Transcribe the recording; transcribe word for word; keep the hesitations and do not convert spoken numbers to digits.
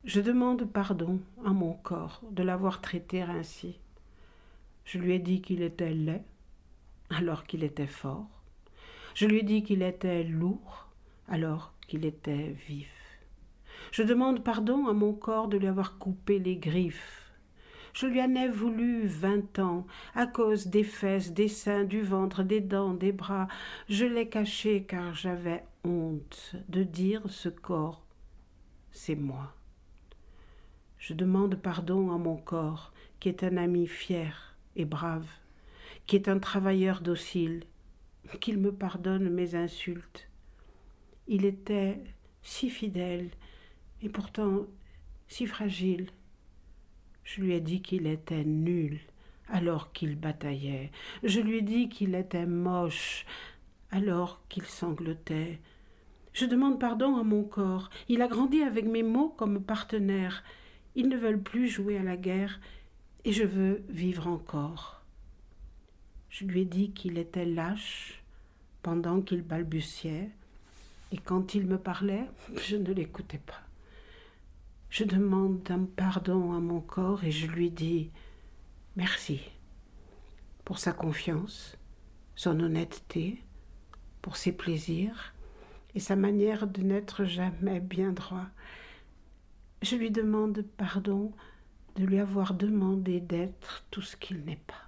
Je demande pardon à mon corps de l'avoir traité ainsi. Je lui ai dit qu'il était laid, alors qu'il était fort. Je lui ai dit qu'il était lourd, alors qu'il était vif. Je demande pardon à mon corps de lui avoir coupé les griffes. Je lui en ai voulu vingt ans, à cause des fesses, des seins, du ventre, des dents, des bras. Je l'ai caché car j'avais honte de dire ce corps, c'est moi. Je demande pardon à mon corps, qui est un ami fier et brave, qui est un travailleur docile, qu'il me pardonne mes insultes. Il était si fidèle et pourtant si fragile. Je lui ai dit qu'il était nul alors qu'il bataillait. Je lui ai dit qu'il était moche alors qu'il sanglotait. Je demande pardon à mon corps. Il a grandi avec mes mots comme partenaire. Ils ne veulent plus jouer à la guerre et je veux vivre encore. Je lui ai dit qu'il était lâche pendant qu'il balbutiait et quand il me parlait, je ne l'écoutais pas. Je demande un pardon à mon corps et je lui dis merci pour sa confiance, son honnêteté, pour ses plaisirs et sa manière de n'être jamais bien droit. Je lui demande pardon de lui avoir demandé d'être tout ce qu'il n'est pas.